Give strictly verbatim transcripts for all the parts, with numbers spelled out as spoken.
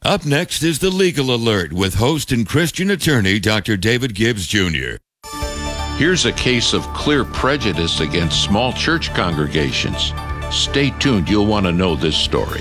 Up next is the Legal Alert with host and Christian attorney Doctor David Gibbs Junior Here's a case of clear prejudice against small church congregations. Stay tuned. You'll want to know this story.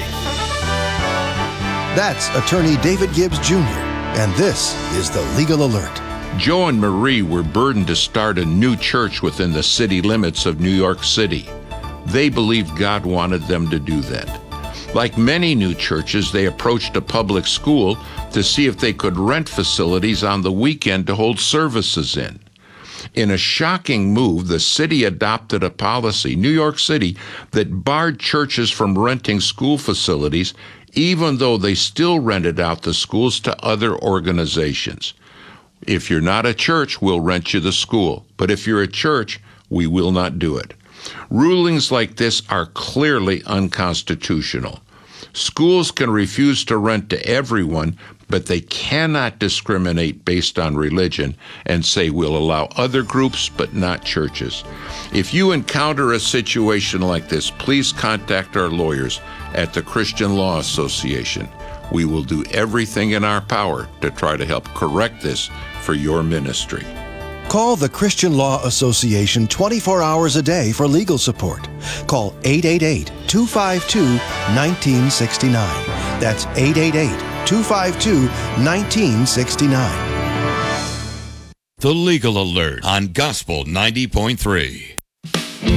That's attorney David Gibbs Junior, and this is the Legal Alert. Joe and Marie were burdened to start a new church within the city limits of New York City. They believed God wanted them to do that. Like many new churches, they approached a public school to see if they could rent facilities on the weekend to hold services in. In a shocking move, the city adopted a policy, New York City, that barred churches from renting school facilities, even though they still rented out the schools to other organizations. If you're not a church, we'll rent you the school. But if you're a church, we will not do it. Rulings like this are clearly unconstitutional. Schools can refuse to rent to everyone, but they cannot discriminate based on religion and say we'll allow other groups but not churches. If you encounter a situation like this, please contact our lawyers at the Christian Law Association. We will do everything in our power to try to help correct this for your ministry. Call the Christian Law Association twenty-four hours a day for legal support. Call eight eight eight, two five two, one nine six nine. That's eight eight eight, two five two, one nine six nine. The Legal Alert on Gospel ninety point three.